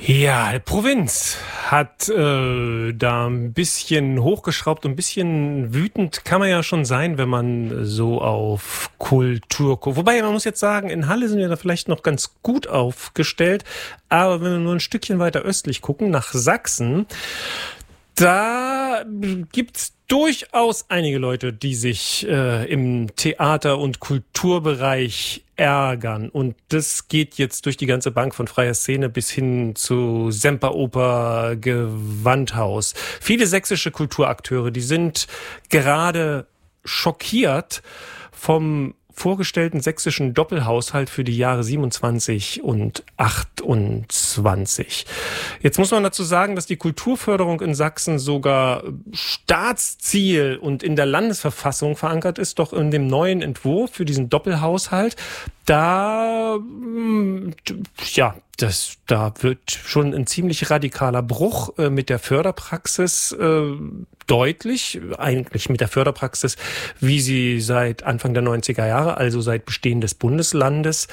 Ja, die Provinz hat da ein bisschen hochgeschraubt, ein bisschen wütend kann man ja schon sein, wenn man so auf Kultur guckt. Wobei, man muss jetzt sagen, in Halle sind wir da vielleicht noch ganz gut aufgestellt, aber wenn wir nur ein Stückchen weiter östlich gucken, nach Sachsen, da gibt's durchaus einige Leute, die sich im Theater- und Kulturbereich ärgern. Und das geht jetzt durch die ganze Bank von freier Szene bis hin zu Semperoper, Gewandhaus. Viele sächsische Kulturakteure, die sind gerade schockiert vom vorgestellten sächsischen Doppelhaushalt für die Jahre 27 und 28. Jetzt muss man dazu sagen, dass die Kulturförderung in Sachsen sogar Staatsziel und in der Landesverfassung verankert ist, doch in dem neuen Entwurf für diesen Doppelhaushalt, da wird schon ein ziemlich radikaler Bruch mit der Förderpraxis deutlich, eigentlich mit der Förderpraxis, wie sie seit Anfang der 90er Jahre, also seit Bestehen des Bundeslandes,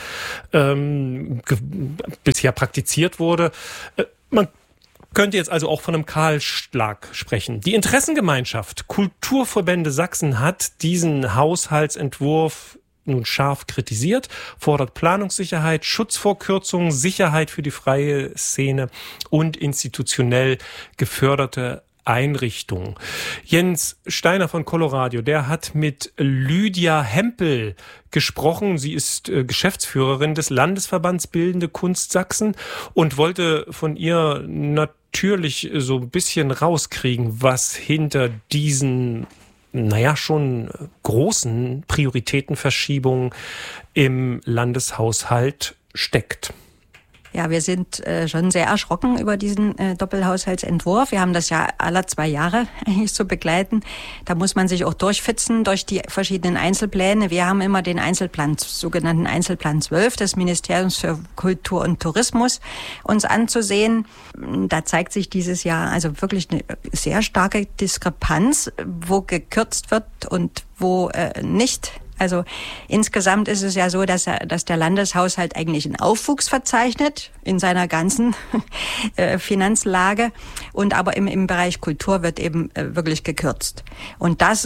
bisher praktiziert wurde. Man könnte jetzt also auch von einem Kahlschlag sprechen. Die Interessengemeinschaft Kulturverbände Sachsen hat diesen Haushaltsentwurf nun scharf kritisiert, fordert Planungssicherheit, Schutz vor Kürzungen, Sicherheit für die freie Szene und institutionell geförderte Einrichtungen. Jens Steiner von Coloradio, der hat mit Lydia Hempel gesprochen. Sie ist Geschäftsführerin des Landesverbands Bildende Kunst Sachsen und wollte von ihr natürlich so ein bisschen rauskriegen, was hinter diesen schon großen Prioritätenverschiebungen im Landeshaushalt steckt. Ja, wir sind schon sehr erschrocken über diesen Doppelhaushaltsentwurf. Wir haben das ja alle 2 Jahre eigentlich so begleiten. Da muss man sich auch durchfitzen durch die verschiedenen Einzelpläne. Wir haben immer den sogenannten Einzelplan 12 des Ministeriums für Kultur und Tourismus uns anzusehen. Da zeigt sich dieses Jahr also wirklich eine sehr starke Diskrepanz, wo gekürzt wird und wo nicht. Also insgesamt ist es ja so, dass der Landeshaushalt eigentlich einen Aufwuchs verzeichnet in seiner ganzen Finanzlage, und aber im Bereich Kultur wird eben wirklich gekürzt. Und das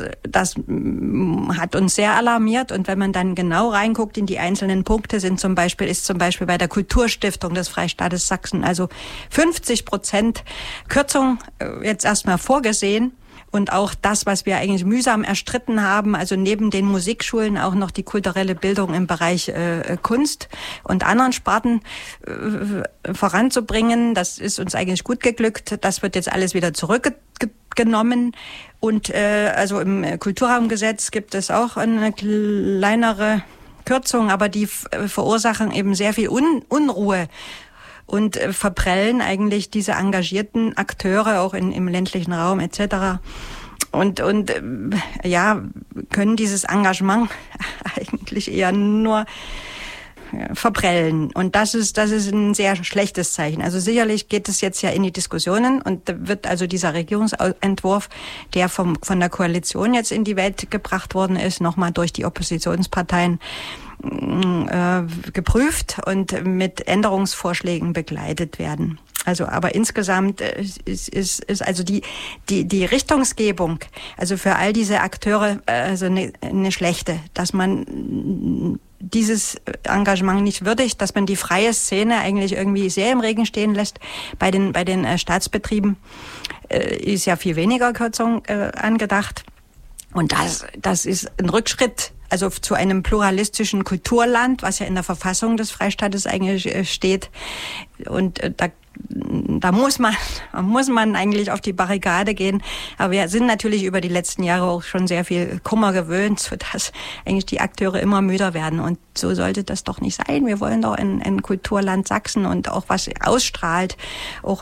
hat uns sehr alarmiert. Und wenn man dann genau reinguckt in die einzelnen Punkte, ist zum Beispiel bei der Kulturstiftung des Freistaates Sachsen also 50% Kürzung jetzt erstmal vorgesehen. Und auch das, was wir eigentlich mühsam erstritten haben, also neben den Musikschulen auch noch die kulturelle Bildung im Bereich Kunst und anderen Sparten voranzubringen, das ist uns eigentlich gut geglückt. Das wird jetzt alles wieder zurückgenommen. Und also im Kulturraumgesetz gibt es auch eine kleinere Kürzung, aber die verursachen eben sehr viel Unruhe und verprellen eigentlich diese engagierten Akteure auch im ländlichen Raum etc. Und können dieses Engagement eigentlich eher nur verprellen. Und das ist ein sehr schlechtes Zeichen. Also sicherlich geht es jetzt ja in die Diskussionen, und da wird also dieser Regierungsentwurf, der von der Koalition jetzt in die Welt gebracht worden ist, nochmal durch die Oppositionsparteien geprüft und mit Änderungsvorschlägen begleitet werden. Also, aber insgesamt ist also die Richtungsgebung, also für all diese Akteure, also eine schlechte, dass man dieses Engagement nicht würdigt, dass man die freie Szene eigentlich irgendwie sehr im Regen stehen lässt. Bei den Staatsbetrieben ist ja viel weniger Kürzung angedacht. Und das ist ein Rückschritt, also zu einem pluralistischen Kulturland, was ja in der Verfassung des Freistaates eigentlich steht. Und da muss man eigentlich auf die Barrikade gehen. Aber wir sind natürlich über die letzten Jahre auch schon sehr viel Kummer gewöhnt, sodass eigentlich die Akteure immer müder werden. Und so sollte das doch nicht sein. Wir wollen doch ein Kulturland Sachsen und auch was ausstrahlt, auch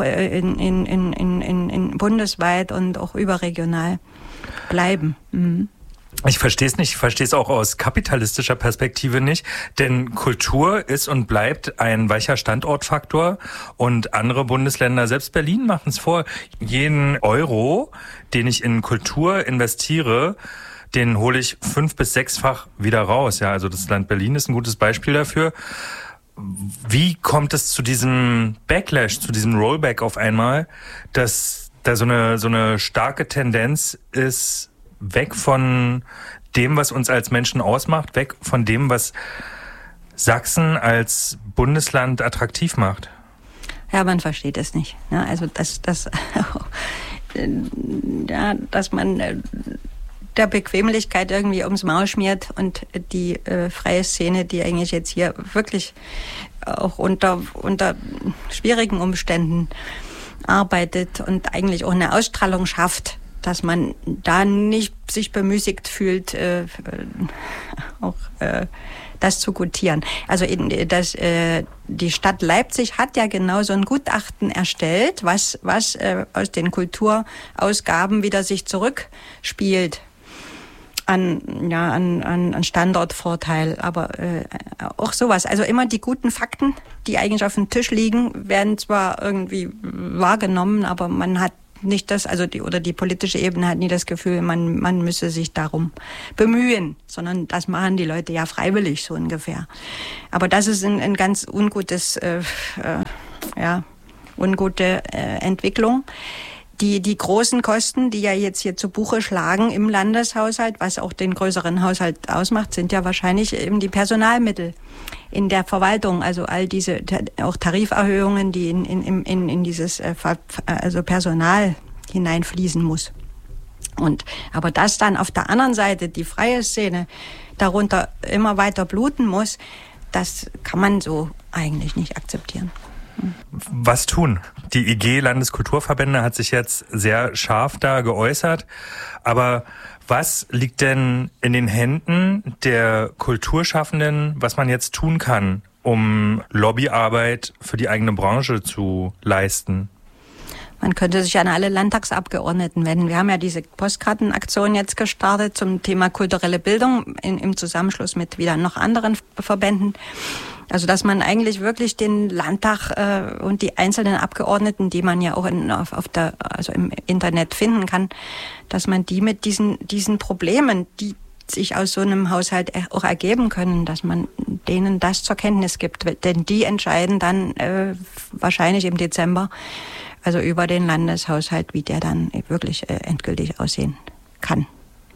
in bundesweit und auch überregional bleiben. Mhm. Ich verstehe es nicht. Ich verstehe es auch aus kapitalistischer Perspektive nicht. Denn Kultur ist und bleibt ein weicher Standortfaktor. Und andere Bundesländer, selbst Berlin, machen es vor. Jeden Euro, den ich in Kultur investiere, den hole ich 5- bis 6-fach wieder raus. Ja, also das Land Berlin ist ein gutes Beispiel dafür. Wie kommt es zu diesem Backlash, zu diesem Rollback auf einmal, dass da so eine starke Tendenz ist, weg von dem, was uns als Menschen ausmacht, weg von dem, was Sachsen als Bundesland attraktiv macht? Ja, man versteht es nicht. Ja, also dass man der Bequemlichkeit irgendwie ums Maul schmiert und die freie Szene, die eigentlich jetzt hier wirklich auch unter schwierigen Umständen arbeitet und eigentlich auch eine Ausstrahlung schafft, dass man da nicht sich bemüßigt fühlt, das zu gutieren. Also die Stadt Leipzig hat ja genau so ein Gutachten erstellt, was aus den Kulturausgaben wieder sich zurückspielt an Standortvorteil, aber auch sowas. Also immer die guten Fakten, die eigentlich auf dem Tisch liegen, werden zwar irgendwie wahrgenommen, aber man hat nicht das, also die politische Ebene hat nie das Gefühl, man müsse sich darum bemühen, sondern das machen die Leute ja freiwillig so ungefähr. Aber das ist ein ganz ungute Entwicklung. Die großen Kosten, die ja jetzt hier zu Buche schlagen im Landeshaushalt, was auch den größeren Haushalt ausmacht, sind ja wahrscheinlich eben die Personalmittel in der Verwaltung, also all diese auch Tariferhöhungen, die in dieses Personal hineinfließen muss. Aber dass dann auf der anderen Seite die freie Szene darunter immer weiter bluten muss, das kann man so eigentlich nicht akzeptieren. Was tun? Die IG Landeskulturverbände hat sich jetzt sehr scharf da geäußert. Aber was liegt denn in den Händen der Kulturschaffenden, was man jetzt tun kann, um Lobbyarbeit für die eigene Branche zu leisten? Man könnte sich an alle Landtagsabgeordneten wenden. Wir haben ja diese Postkartenaktion jetzt gestartet zum Thema kulturelle Bildung im Zusammenschluss mit wieder noch anderen Verbänden. Also dass man eigentlich wirklich den Landtag und die einzelnen Abgeordneten, die man ja auch im Internet finden kann, dass man die mit diesen Problemen, die sich aus so einem Haushalt auch ergeben können, dass man denen das zur Kenntnis gibt. Denn die entscheiden dann wahrscheinlich im Dezember, also über den Landeshaushalt, wie der dann wirklich endgültig aussehen kann.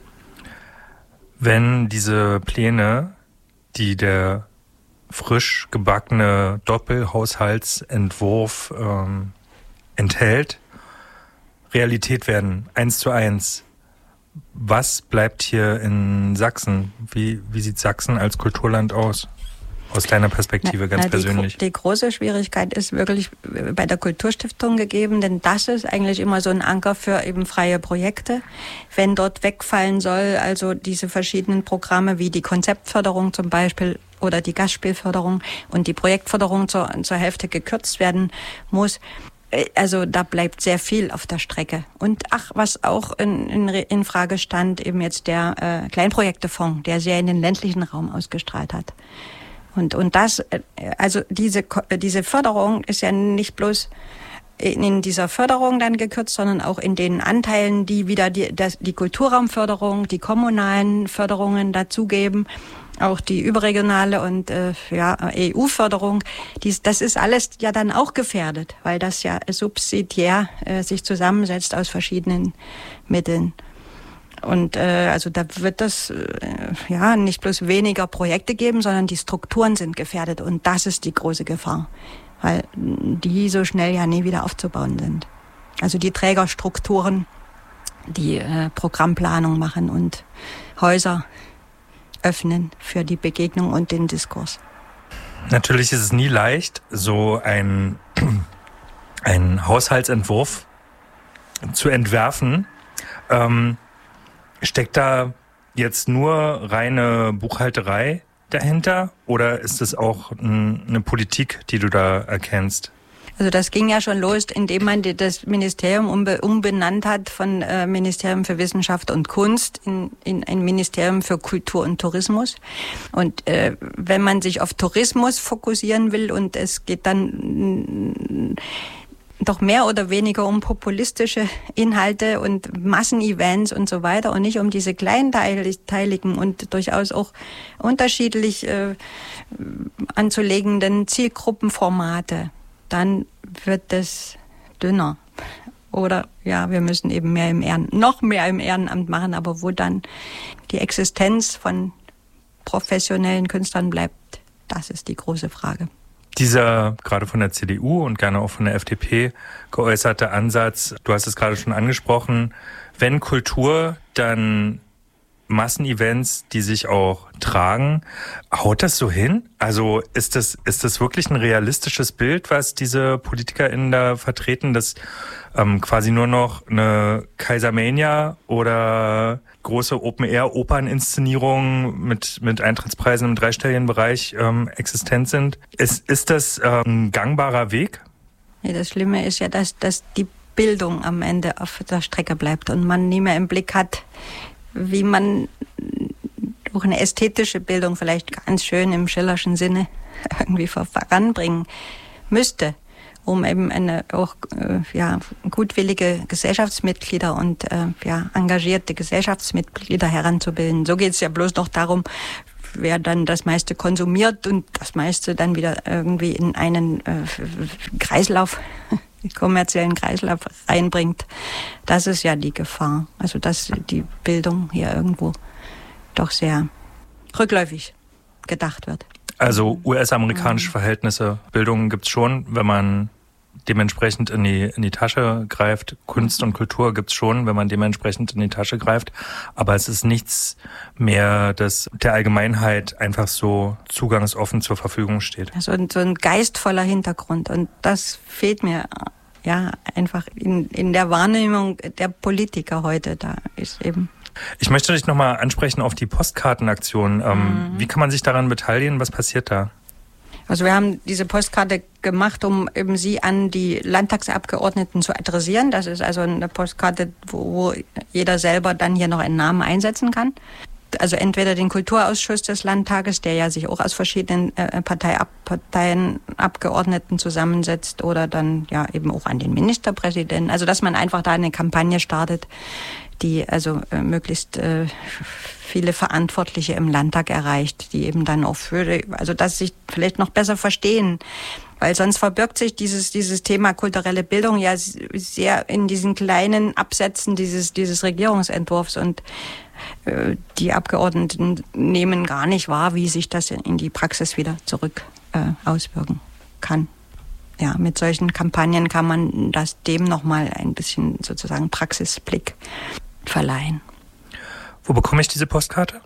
Wenn diese Pläne, die der frisch gebackene Doppelhaushaltsentwurf enthält, Realität werden, 1:1. Was bleibt hier in Sachsen? Wie sieht Sachsen als Kulturland aus? Aus deiner Perspektive ganz persönlich. Die große Schwierigkeit ist wirklich bei der Kulturstiftung gegeben, denn das ist eigentlich immer so ein Anker für eben freie Projekte. Wenn dort wegfallen soll, also diese verschiedenen Programme wie die Konzeptförderung zum Beispiel oder die Gastspielförderung und die Projektförderung zur Hälfte gekürzt werden muss, also da bleibt sehr viel auf der Strecke. Und was auch in Frage stand, eben jetzt der Kleinprojektefonds, der sehr in den ländlichen Raum ausgestrahlt hat. Und das, also diese Förderung ist ja nicht bloß in dieser Förderung dann gekürzt, sondern auch in den Anteilen, die wieder die Kulturraumförderung, die kommunalen Förderungen dazugeben, auch die überregionale und EU-Förderung. Das ist alles ja dann auch gefährdet, weil das ja subsidiär sich zusammensetzt aus verschiedenen Mitteln. Und also da wird das nicht bloß weniger Projekte geben, sondern die Strukturen sind gefährdet. Und das ist die große Gefahr, weil die so schnell ja nie wieder aufzubauen sind. Also die Trägerstrukturen, die Programmplanung machen und Häuser öffnen für die Begegnung und den Diskurs. Natürlich ist es nie leicht, so ein Haushaltsentwurf zu entwerfen. Steckt da jetzt nur reine Buchhalterei dahinter oder ist es auch eine Politik, die du da erkennst? Also das ging ja schon los, indem man das Ministerium umbenannt hat von Ministerium für Wissenschaft und Kunst in ein Ministerium für Kultur und Tourismus. Und wenn man sich auf Tourismus fokussieren will und es geht dann doch mehr oder weniger um populistische Inhalte und Massenevents und so weiter und nicht um diese kleinteiligen und durchaus auch unterschiedlich anzulegenden Zielgruppenformate, dann wird es dünner. Oder ja, wir müssen eben noch mehr im Ehrenamt machen, aber wo dann die Existenz von professionellen Künstlern bleibt, das ist die große Frage. Dieser gerade von der CDU und gerne auch von der FDP geäußerte Ansatz, du hast es gerade schon angesprochen, wenn Kultur, dann Massenevents, die sich auch tragen. Haut das so hin? Also ist das wirklich ein realistisches Bild, was diese PolitikerInnen da vertreten, dass quasi nur noch eine Kaisermania oder große Open-Air-Operninszenierungen mit Eintrittspreisen im dreistelligen Bereich existent sind? Ist das ein gangbarer Weg? Ja, das Schlimme ist ja, dass die Bildung am Ende auf der Strecke bleibt und man nie mehr im Blick hat, wie man durch eine ästhetische Bildung vielleicht ganz schön im Schillerschen Sinne irgendwie voranbringen müsste, um eben auch gutwillige Gesellschaftsmitglieder und engagierte Gesellschaftsmitglieder heranzubilden. So geht es ja bloß noch darum, wer dann das meiste konsumiert und das meiste dann wieder irgendwie in einen Kreislauf, kommerziellen Kreislauf reinbringt. Das ist ja die Gefahr. Also dass die Bildung hier irgendwo doch sehr rückläufig gedacht wird. Also US-amerikanische Verhältnisse, Bildung gibt's schon, wenn man dementsprechend in die Tasche greift. Kunst und Kultur gibt's schon, wenn man dementsprechend in die Tasche greift. Aber es ist nichts mehr, das der Allgemeinheit einfach so zugangsoffen zur Verfügung steht. Also so ein geistvoller Hintergrund. Und das fehlt mir ja einfach in der Wahrnehmung der Politiker heute. Da ist eben. Ich möchte dich nochmal ansprechen auf die Postkartenaktion. Wie kann man sich daran beteiligen? Was passiert da? Also wir haben diese Postkarte gemacht, um eben sie an die Landtagsabgeordneten zu adressieren. Das ist also eine Postkarte, wo jeder selber dann hier noch einen Namen einsetzen kann. Also entweder den Kulturausschuss des Landtages, der ja sich auch aus verschiedenen Parteienabgeordneten zusammensetzt, oder dann ja eben auch an den Ministerpräsidenten. Also dass man einfach da eine Kampagne startet, die also möglichst viele Verantwortliche im Landtag erreicht, die eben dann auch also dass sich vielleicht noch besser verstehen. Weil sonst verbirgt sich dieses Thema kulturelle Bildung ja sehr in diesen kleinen Absätzen dieses Regierungsentwurfs, und die Abgeordneten nehmen gar nicht wahr, wie sich das in die Praxis wieder zurück auswirken kann. Ja, mit solchen Kampagnen kann man dem nochmal ein bisschen sozusagen Praxisblick verleihen. Wo bekomme ich diese Postkarte?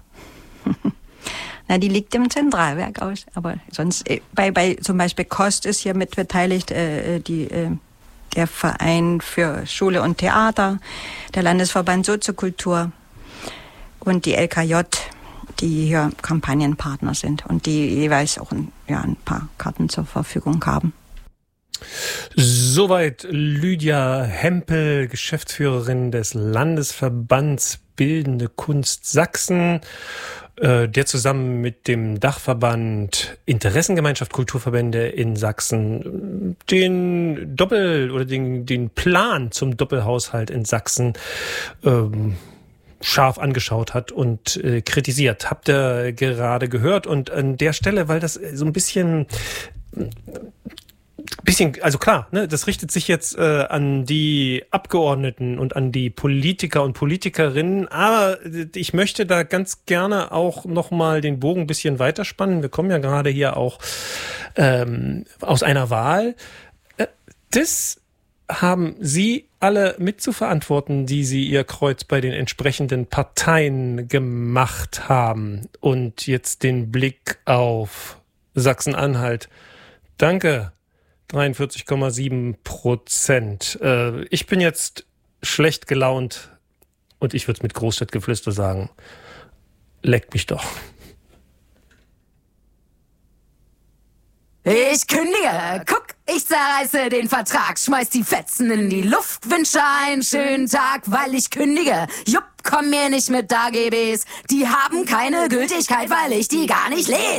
Na, die liegt im Zentralwerk aus, aber sonst bei zum Beispiel Kost ist hier mit beteiligt, der Verein für Schule und Theater, der Landesverband Soziokultur und die LKJ, die hier Kampagnenpartner sind und die jeweils auch ein paar Karten zur Verfügung haben. Soweit Lydia Hempel, Geschäftsführerin des Landesverbands Bildende Kunst Sachsen, der zusammen mit dem Dachverband Interessengemeinschaft Kulturverbände in Sachsen den den Plan zum Doppelhaushalt in Sachsen scharf angeschaut hat und kritisiert. Habt ihr gerade gehört, und an der Stelle, weil das so ein bisschen, also klar, ne, das richtet sich jetzt an die Abgeordneten und an die Politiker und Politikerinnen, aber ich möchte da ganz gerne auch nochmal den Bogen ein bisschen weiterspannen. Wir kommen ja gerade hier auch aus einer Wahl. Das haben Sie alle mitzuverantworten, die Sie Ihr Kreuz bei den entsprechenden Parteien gemacht haben. Und jetzt den Blick auf Sachsen-Anhalt. Danke. 43,7%. Ich bin jetzt schlecht gelaunt und ich würde es mit Großstadtgeflüster sagen. Leck mich doch. Ich kündige, guck, ich zerreiße den Vertrag, schmeiß die Fetzen in die Luft, wünsche einen schönen Tag, weil ich kündige. Jupp, komm mir nicht mit AGBs, die haben keine Gültigkeit, weil ich die gar nicht lese.